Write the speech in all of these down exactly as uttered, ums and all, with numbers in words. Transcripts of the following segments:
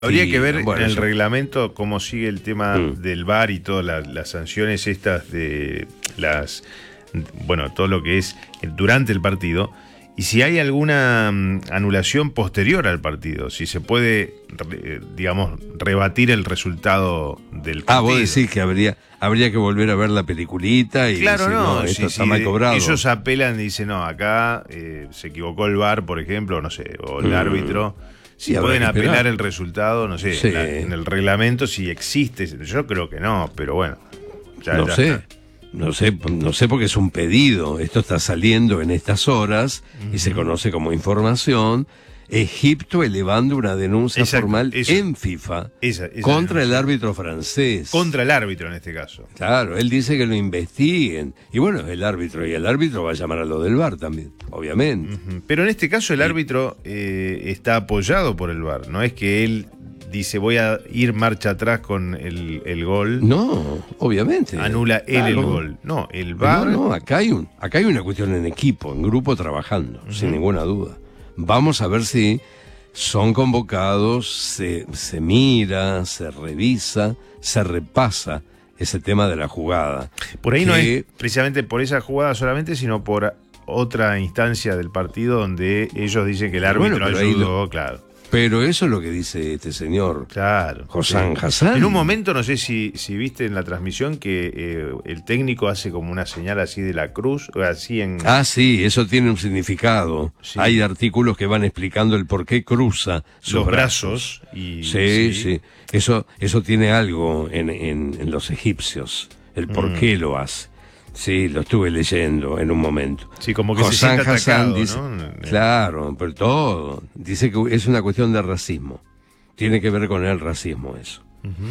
Habría Sí, que ver bueno, en el eso- reglamento cómo sigue el tema Mm. del V A R y todas las, las sanciones estas de las, bueno, todo lo que es durante el partido, y si hay alguna mm, anulación posterior al partido, si se puede, re- digamos, rebatir el resultado del Ah, partido. vos decís que habría, habría que volver a ver la peliculita y Claro, decir, no, no, esto si, está si mal cobrado. ellos apelan y dicen, no, acá eh, se equivocó el V A R, por ejemplo, no sé, o el Mm. árbitro. Si Y habrá pueden que esperar. apelar el resultado, no sé, Sí. en, la- en el reglamento si existe. Yo creo que no, pero bueno. ya- no ya sé, está. no sé, no sé porque es un pedido. Esto está saliendo en estas horas y se conoce como información. Egipto elevando una denuncia Exacto, formal eso. en FIFA Esa- esa contra el denuncia. árbitro francés. Contra el árbitro en este caso. Claro, él dice que lo investiguen. Y bueno, el árbitro, y el árbitro va a llamar a lo del V A R también, obviamente. Ujú. Pero en este caso el árbitro eh, está apoyado por el V A R. No es que él dice voy a ir marcha atrás con el, el gol. No, obviamente. Anula él el Claro. gol. No, el V A R. No, no, acá hay, un, acá hay una cuestión en equipo, en grupo trabajando, sin ninguna duda. Vamos a ver si son convocados, se, se mira, se revisa, se repasa ese tema de la jugada. Por ahí no Que- es precisamente por esa jugada solamente, sino por otra instancia del partido donde ellos dicen que el árbitro Bueno, pero ahí ayudó, claro. Pero eso es lo que dice este señor. Claro. Hossam sí. Hassan. En un momento, no sé si, si viste en la transmisión que eh, el técnico hace como una señal así de la cruz, o así en... Ah, sí, eso tiene un significado. Sí. Hay artículos que van explicando el por qué cruza sus los brazos. brazos. Y, Sí, sí. Eso, eso tiene algo en, en, en los egipcios, el por Mm. qué lo hace. Sí, lo estuve leyendo en un momento. Sí, como que se Hossam siente Hassan atacado, dice, ¿no? claro, pero todo. Dice que es una cuestión de racismo. Tiene que ver con el racismo eso.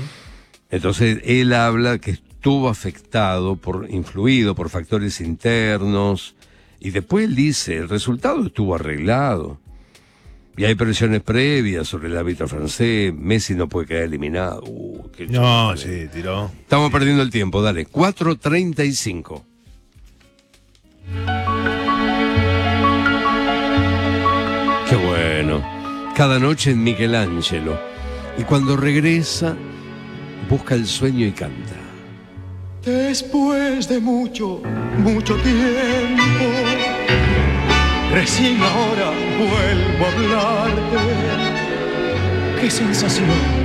Entonces, él habla que estuvo afectado, por influido por factores internos, y después él dice, el resultado estuvo arreglado. Y hay presiones previas sobre el árbitro francés, Messi no puede quedar eliminado. Uh, qué No, chiste. sí, tiró. Estamos perdiendo el tiempo, dale. cuatro treinta y cinco. Qué bueno. Cada noche en Michelangelo. Y cuando regresa, busca el sueño y canta. Después de mucho, mucho tiempo, recién ahora vuelvo a hablarte. Qué sensación